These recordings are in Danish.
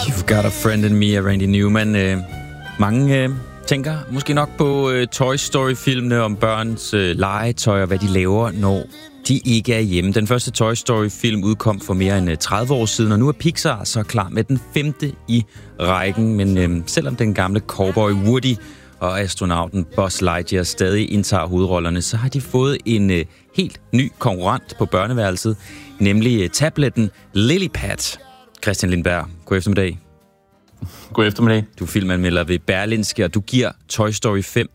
You've Got a Friend in Me af Randy Newman. Mange tænker måske nok på Toy Story-filmene om børns legetøj og hvad de laver, når de ikke er hjemme. Den første Toy Story-film udkom for mere end 30 år siden, og nu er Pixar så klar med den 5. i rækken. Men selvom den gamle cowboy Woody og astronauten Buzz Lightyear stadig indtager hovedrollerne, så har de fået en helt ny konkurrent på børneværelset, nemlig tabletten Lillipad. Christian Lindberg, god eftermiddag. God eftermiddag. Du er filmanmelder ved Berlingske, og du giver Toy Story 5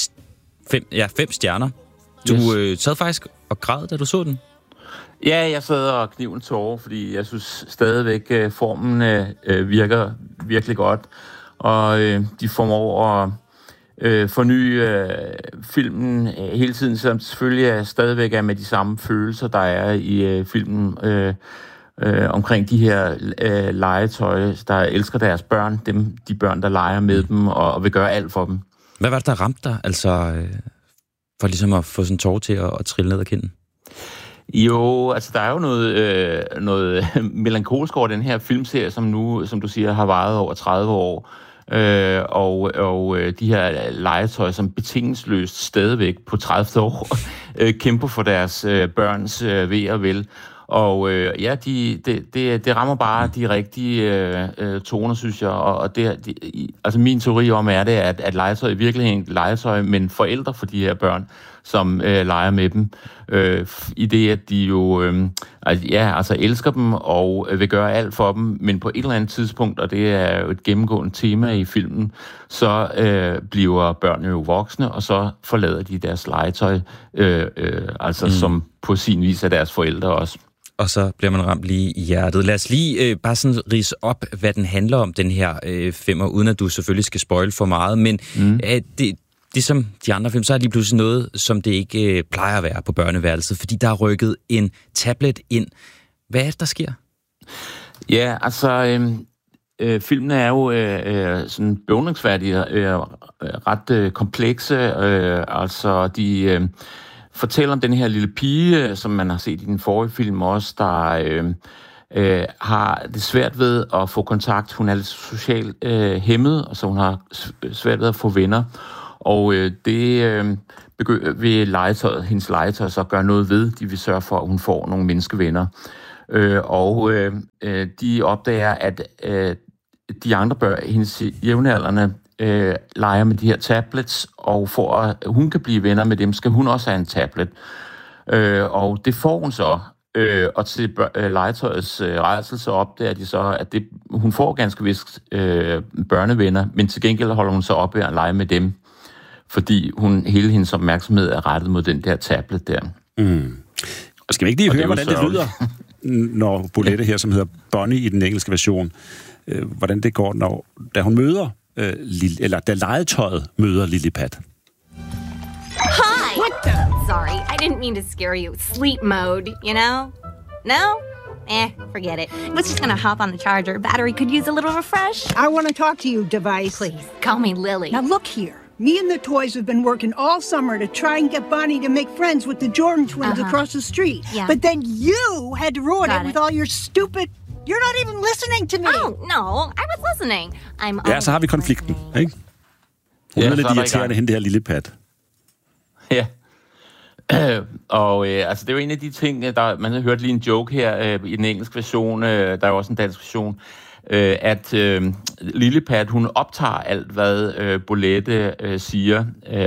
stjerner. Du sad faktisk og græd, da du så den. Ja, jeg sad og kniven tårer, fordi jeg synes stadigvæk, formen virker virkelig godt. Og de formår at forny filmen hele tiden, selvom selvfølgelig stadigvæk er med de samme følelser, der er i filmen omkring de her legetøj, der elsker deres børn, de børn, der leger med dem og vil gøre alt for dem. Hvad var det, der ramte dig, altså for ligesom at få sådan en tårer til at trille ned ad kinden? Jo, altså der er jo noget melankolsk over den her filmserie, som nu, som du siger, har varet over 30 år. Og de her legetøj, som betingelsesløst stadigvæk på 30 år kæmper for deres børns ve og vel. Og ja, det rammer bare de rigtige toner, synes jeg. Og altså min teori om er det, at legetøj i virkeligheden er legetøj, men forældre for de her børn, som leger med dem, i det, at de jo altså elsker dem og vil gøre alt for dem, men på et eller andet tidspunkt, og det er jo et gennemgående tema i filmen, så bliver børnene jo voksne, og så forlader de deres legetøj, som på sin vis er deres forældre også. Og så bliver man ramt lige i hjertet. Lad os lige bare sådan ridse op, hvad den handler om, den her femmer, uden at du selvfølgelig skal spoil for meget. Men det som de andre film, så er det lige pludselig noget, som det ikke plejer at være på børneværelset, fordi der er rykket en tablet ind. Hvad er det, der sker? Ja, altså filmen er jo sådan beundringsværdige, ret komplekse. Altså de fortæller om den her lille pige, som man har set i den forrige film også, der har det svært ved at få kontakt. Hun er lidt socialt hæmmet, og så hun har svært ved at få venner. Og det vil hendes legetøj så gøre noget ved. De vil sørge for, at hun får nogle menneskevenner. De opdager, at de andre børn, hendes jævnaldrende, leger med de her tablets, og for at hun kan blive venner med dem, skal hun også have en tablet. Og det får hun så. Og til legetøjets rædsel, så opdager de så, at hun får ganske vist børnevenner, men til gengæld holder hun så op ved at lege med dem, fordi hele hendes opmærksomhed er rettet mod den der tablet der. Mm. Og skal vi ikke lige høre, hvordan det lyder, når Bolette her, som hedder Bonnie i den engelske version, hvordan det går, da hun møder, da legetøjet møder Lillipad? Hi! What the? Sorry, I didn't mean to scare you. Sleep mode, you know? No? Forget it. Was just gonna hop on the charger. Battery could use a little refresh. I want to talk to you, device. Please, call me Lily. Now look here. Me and the toys have been working all summer to try and get Bonnie to make friends with the Jordan twins across the street. Yeah. But then you had to ruin it with all your stupid... You're not even listening to me. Oh, no, I was listening. Ja, så har vi konflikten, ikke? Hun er lidt irriterende, hende det her Lillipad. Ja. Og altså, det er jo en af de ting, man har hørt lige en joke her i den engelske version, der er jo også en dansk version, at Lillipad, hun optager alt, hvad Bolette siger,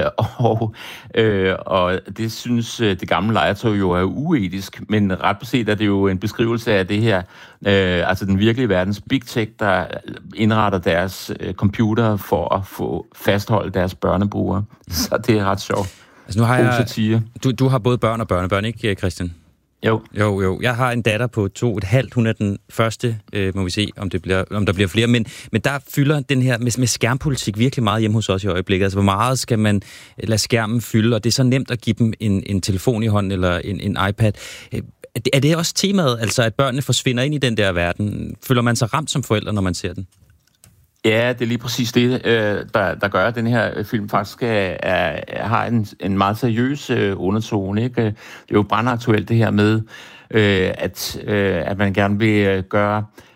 og det synes det gamle legetøj jo er uetisk, men ret beset er det jo en beskrivelse af det her, altså den virkelige verdens big tech, der indretter deres computer for at få fastholde deres børnebrugere. Så det er ret sjovt. Altså nu har du har både børn og børnebørn, ikke Christian? Jo. Jeg har en datter på 2,5. Hun er den første, må vi se, om der bliver flere. Men der fylder den her med skærmpolitik virkelig meget hjemme hos os i øjeblikket. Altså, hvor meget skal man lade skærmen fylde? Og det er så nemt at give dem en telefon i hånden eller en iPad. Er det også temaet, altså at børnene forsvinder ind i den der verden? Føler man sig ramt som forældre, når man ser den? Ja, det er lige præcis det, der gør, at den her film faktisk har en meget seriøs undertone. Ikke? Det er jo brandaktuelt det her med, at man gerne vil gøre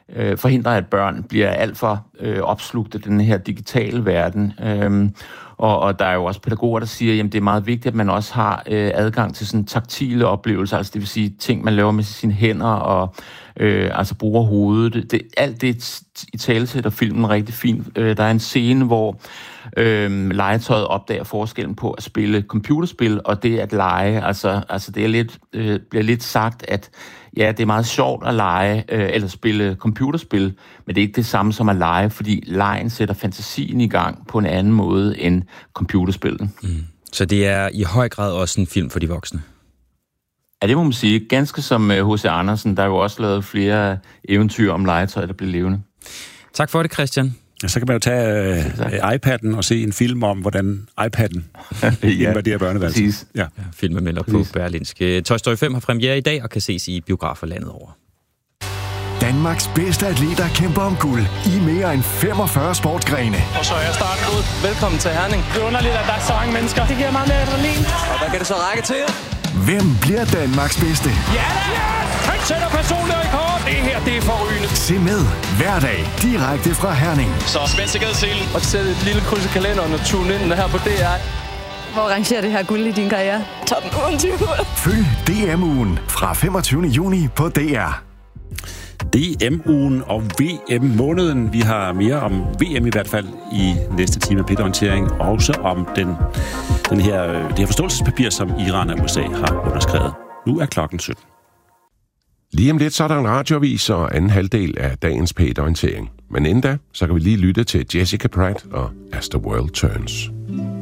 forhindre, at børn bliver alt for opslugt af den her digitale verden. Og der er jo også pædagoger, der siger, at det er meget vigtigt, at man også har adgang til sådan taktile oplevelser, altså det vil sige ting, man laver med sine hænder og altså bruger hovedet. Alt det i talesætter filmen rigtig fint. Der er en scene, hvor legetøjet opdager forskellen på at spille computerspil og det at lege. Altså det er lidt, bliver lidt sagt, at ja, det er meget sjovt at lege eller spille computerspil, men det er ikke det samme som at lege, fordi legen sætter fantasien i gang på en anden måde end computerspillet. Så det er i høj grad også en film for de voksne? Ja, det må man sige. Ganske som H.C. Andersen, der er jo også lavet flere eventyr om legetøj, der bliver levende. Tak for det, Christian. Ja, så kan man jo tage iPad'en og se en film om, hvordan iPad'en invaderer børneværelset. Ja, filmen melder på Berlingske. Toy Story 5 har premiere i dag og kan ses i biografer landet over. Danmarks bedste atleter kæmper om guld i mere end 45 sportsgrene. Og så er starten ud. Velkommen til Herning. Det er underligt, at der er så mange mennesker. Det giver meget mere adrenalin. Og hvad kan det så række til? Hvem bliver Danmarks bedste? Ja! Han sætter personlig rekord. Det her, det er forrygende. Se med hver dag direkte fra Herning. Så spænd sikkerhedsselen. Og sæt et lille kryds i kalenderen og tune ind her på DR. Hvor rangerer det her guld i din karriere? Toppen 28. Følg DM-ugen fra 25. juni på DR. DM-ugen og VM-måneden. Vi har mere om VM i hvert fald i næste time af P1-orientering. Også om det her forståelsespapir, som Iran og USA har underskrevet. Nu er klokken 17. Lige om lidt, så er der en radioavis og anden halvdel af dagens P1-orientering. Men inden da, så kan vi lige lytte til Jessica Pratt og As the World Turns.